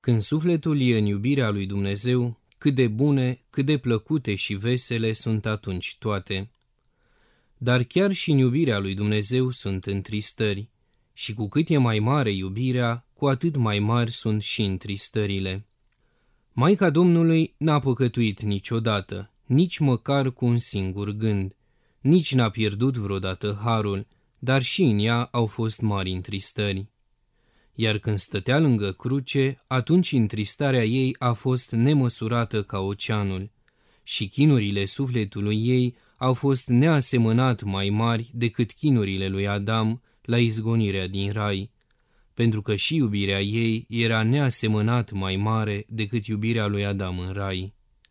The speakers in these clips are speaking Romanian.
Când sufletul e în iubirea lui Dumnezeu, cât de bune, cât de plăcute și vesele sunt atunci toate. Dar chiar și în iubirea lui Dumnezeu sunt întristări, și cu cât e mai mare iubirea, cu atât mai mari sunt și întristările. Maica Domnului n-a păcătuit niciodată, nici măcar cu un singur gând, nici n-a pierdut vreodată harul, dar și în ea au fost mari întristări. Iar când stătea lângă cruce, atunci întristarea ei a fost nemăsurată ca oceanul, și chinurile sufletului ei au fost neasemănat mai mari decât chinurile lui Adam la izgonirea din rai, pentru că și iubirea ei era neasemănat mai mare decât iubirea lui Adam în rai.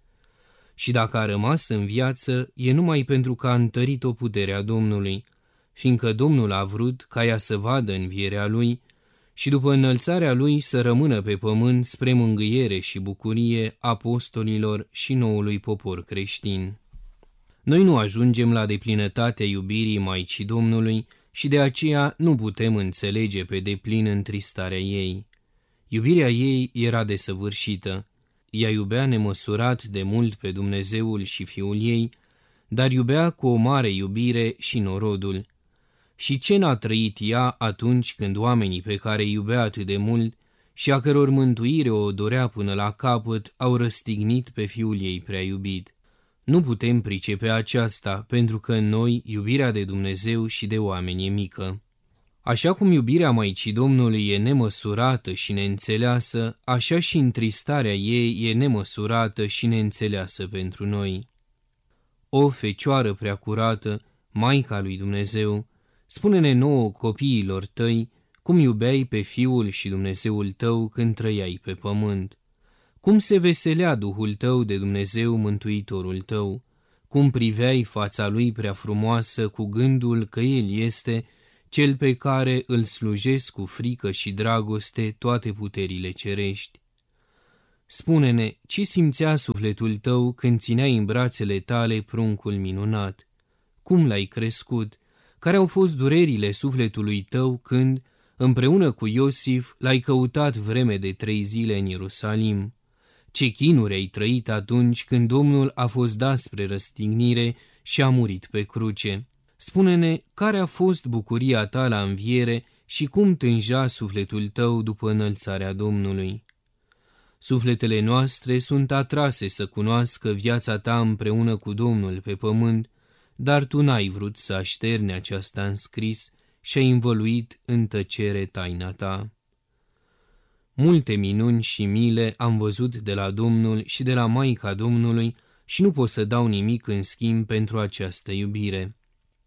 Și dacă a rămas în viață, e numai pentru că a întărit-o puterea Domnului, fiindcă Domnul a vrut ca ea să vadă învierea lui și după înălțarea lui să rămână pe pământ spre mângâiere și bucurie apostolilor și noului popor creștin. Noi nu ajungem la deplinătatea iubirii Maicii Domnului și de aceea nu putem înțelege pe deplin întristarea ei. Iubirea ei era desăvârșită. Ea iubea nemăsurat de mult pe Dumnezeul și Fiul ei, dar iubea cu o mare iubire și norodul. Și ce n-a trăit ea atunci când oamenii pe care îi iubea atât de mult și a căror mântuire o dorea până la capăt au răstignit pe Fiul ei prea iubit? Nu putem pricepe aceasta, pentru că în noi iubirea de Dumnezeu și de oameni e mică. Așa cum iubirea Maicii Domnului e nemăsurată și neînțeleasă, așa și întristarea ei e nemăsurată și neînțeleasă pentru noi. O Fecioară preacurată, Maica lui Dumnezeu, spune-ne nouă copiilor tăi cum iubeai pe Fiul și Dumnezeul tău când trăiai pe pământ. Cum se veselea Duhul tău de Dumnezeu Mântuitorul tău, cum priveai fața lui prea frumoasă cu gândul că El este Cel pe care îl slujesc cu frică și dragoste toate puterile cerești. Spune-ne, ce simțea sufletul tău când țineai în brațele tale pruncul minunat? Cum l-ai crescut? Care au fost durerile sufletului tău când, împreună cu Iosif, l-ai căutat vreme de 3 zile în Ierusalim? Ce chinuri ai trăit atunci când Domnul a fost dat spre răstignire și a murit pe cruce? Spune-ne care a fost bucuria ta la înviere și cum tânja sufletul tău după înălțarea Domnului. Sufletele noastre sunt atrase să cunoască viața ta împreună cu Domnul pe pământ, dar tu n-ai vrut să așterni aceasta în scris și ai învăluit în tăcere taina ta. Multe minuni și mile am văzut de la Domnul și de la Maica Domnului și nu pot să dau nimic în schimb pentru această iubire.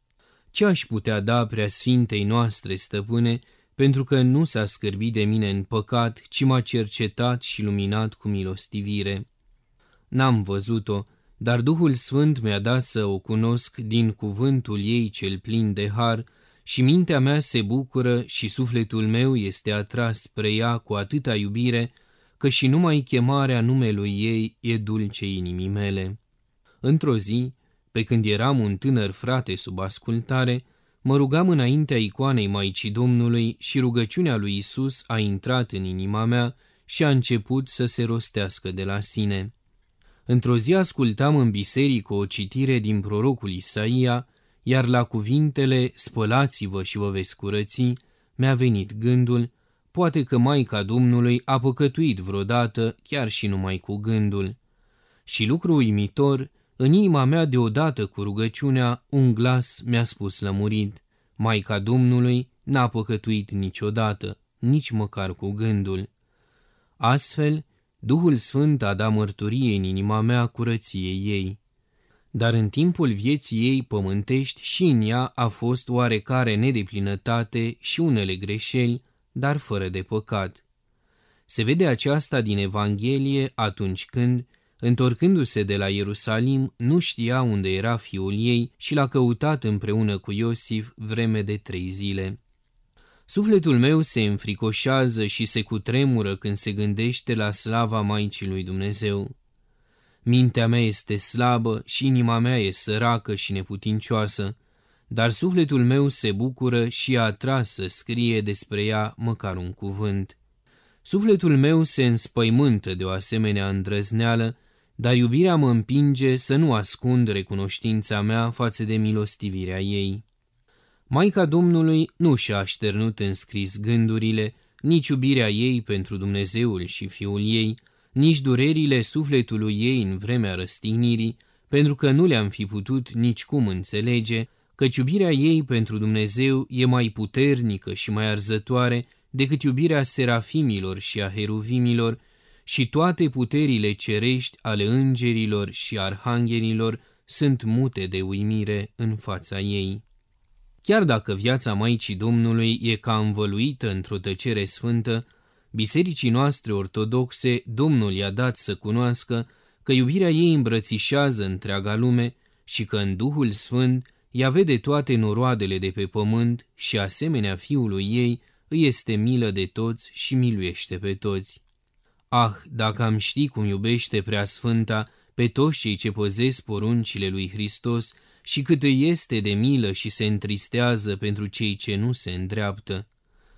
Ce aș putea da preasfintei noastre stăpâne, pentru că nu s-a scârbit de mine în păcat, ci m-a cercetat și luminat cu milostivire? N-am văzut-o, dar Duhul Sfânt mi-a dat să o cunosc din cuvântul ei cel plin de har și mintea mea se bucură și sufletul meu este atras spre ea cu atâta iubire, că și numai chemarea numelui ei e dulce inimii mele. Într-o zi, pe când eram un tânăr frate sub ascultare, mă rugam înaintea icoanei Maicii Domnului și rugăciunea lui Isus a intrat în inima mea și a început să se rostească de la sine. Într-o zi ascultam în biserică o citire din prorocul Isaia, iar la cuvintele "spălați-vă și vă veți curăți", mi-a venit gândul, poate că Maica Domnului a păcătuit vreodată chiar și numai cu gândul. Și lucru uimitor, în inima mea deodată cu rugăciunea, un glas mi-a spus lămurit: Maica Domnului n-a păcătuit niciodată, nici măcar cu gândul. Astfel, Duhul Sfânt a dat mărturie în inima mea curăției ei. Dar în timpul vieții ei pământești și în ea a fost oarecare nedeplinătate și unele greșeli, dar fără de păcat. Se vede aceasta din Evanghelie atunci când, întorcându-se de la Ierusalim, nu știa unde era fiul ei și l-a căutat împreună cu Iosif vreme de 3 zile. Sufletul meu se înfricoșează și se cutremură când se gândește la slava Maicii lui Dumnezeu. Mintea mea este slabă și inima mea e săracă și neputincioasă, dar sufletul meu se bucură și e atras să scrie despre ea măcar un cuvânt. Sufletul meu se înspăimântă de o asemenea îndrăzneală, dar iubirea mă împinge să nu ascund recunoștința mea față de milostivirea ei. Maica Domnului nu și-a așternut în scris gândurile, nici iubirea ei pentru Dumnezeul și Fiul ei, nici durerile sufletului ei în vremea răstignirii, pentru că nu le-am fi putut nicicum înțelege, căci iubirea ei pentru Dumnezeu e mai puternică și mai arzătoare decât iubirea serafimilor și a heruvimilor, și toate puterile cerești ale îngerilor și arhanghelilor sunt mute de uimire în fața ei. Chiar dacă viața Maicii Domnului e ca învăluită într-o tăcere sfântă, bisericii noastre ortodoxe Domnul i-a dat să cunoască că iubirea ei îmbrățișează întreaga lume și că în Duhul Sfânt ea vede toate noroadele de pe pământ și, asemenea Fiului ei, îi este milă de toți și miluiește pe toți. Ah, dacă am ști cum iubește Preasfânta pe toți cei ce păzesc poruncile lui Hristos și cât îi este de milă și se întristează pentru cei ce nu se îndreaptă.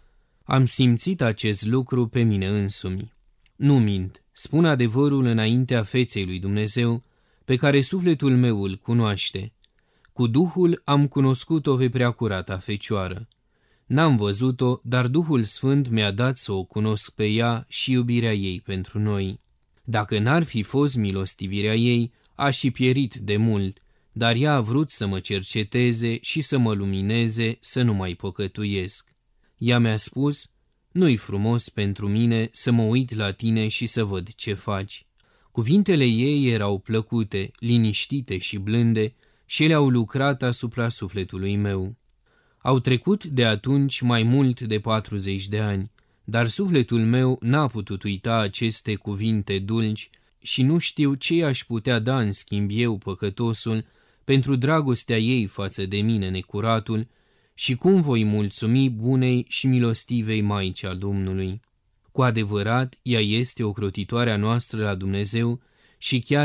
Am simțit acest lucru pe mine însumi. Nu mint, spun adevărul înaintea feței lui Dumnezeu, pe care sufletul meu îl cunoaște. Cu Duhul am cunoscut-o pe Preacurata Fecioară. N-am văzut-o, dar Duhul Sfânt mi-a dat să o cunosc pe ea și iubirea ei pentru noi. Dacă n-ar fi fost milostivirea ei, aș fi pierit de mult, dar ea a vrut să mă cerceteze și să mă lumineze să nu mai păcătuiesc. Ea mi-a spus: nu-i frumos pentru mine să mă uit la tine și să văd ce faci. Cuvintele ei erau plăcute, liniștite și blânde și ele au lucrat asupra sufletului meu. Au trecut de atunci mai mult de 40 de ani, dar sufletul meu n-a putut uita aceste cuvinte dulci și nu știu ce i-aș putea da în schimb eu, păcătosul, pentru dragostea ei față de mine, necuratul, și cum voi mulțumi bunei și milostivei Maici a Domnului. Cu adevărat, ea este ocrotitoarea noastră la Dumnezeu și chiar